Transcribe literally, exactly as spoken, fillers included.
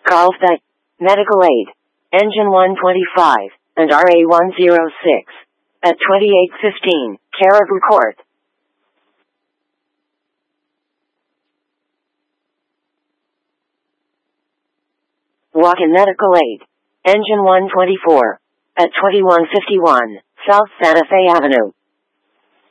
Carlsbad, Medical Aid, Engine one twenty-five, and R A one oh six. At twenty-eight fifteen, Caribou Court. Walk-in Medical Aid, Engine one twenty-four. At twenty-one fifty-one, South Santa Fe Avenue.